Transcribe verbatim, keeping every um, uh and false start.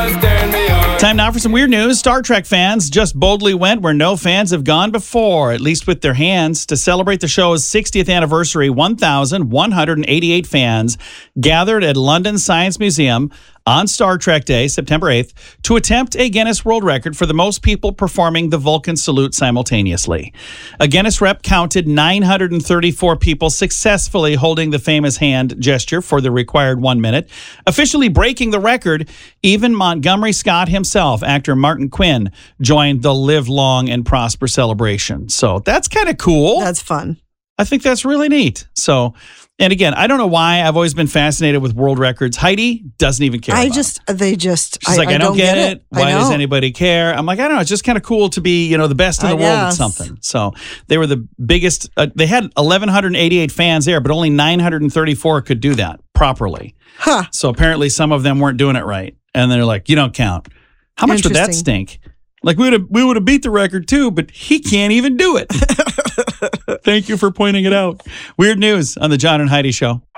Time now for some weird news. Star Trek fans just boldly went where no fans have gone before, at least with their hands. To celebrate the show's sixtieth anniversary, one thousand one hundred eighty-eight fans gathered at London Science Museum on Star Trek Day, September eighth, to attempt a Guinness World Record for the most people performing the Vulcan salute simultaneously. A Guinness rep counted nine hundred thirty-four people successfully holding the famous hand gesture for the required one minute, officially breaking the record. Even Montgomery Scott himself, actor Martin Quinn, joined the Live Long and Prosper celebration. So that's kind of cool. That's fun. I think that's really neat. So, and again, I don't know why I've always been fascinated with world records. Heidi doesn't even care. I about just, it. they just, She's I, like, I, I don't, don't get, get it. it. Why does anybody care? I'm like, I don't know. It's just kind of cool to be, you know, the best in the I world at guess. something. So they were the biggest. Uh, they had one thousand one hundred eighty-eight fans there, but only nine hundred thirty-four could do that properly. Huh. So apparently some of them weren't doing it right. And they're like, you don't count. How much would that Interesting. stink? Like, we would have we would have beat the record too, but he can't even do it. Thank you for pointing it out. Weird news on the John and Heidi Show.